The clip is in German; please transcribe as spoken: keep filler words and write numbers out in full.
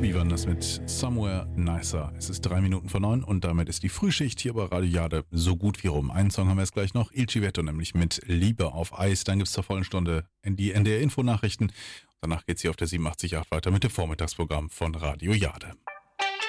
Moby waren das mit Somewhere Nicer. Es ist drei Minuten vor neun und damit ist die Frühschicht hier bei Radio Jade so gut wie rum. Einen Song haben wir jetzt gleich noch, Il Civetto, nämlich mit Liebe auf Eis. Dann gibt es zur vollen Stunde die N D R-Info-Nachrichten. Danach geht es hier auf der siebenundachtzig Komma acht weiter mit dem Vormittagsprogramm von Radio Jade.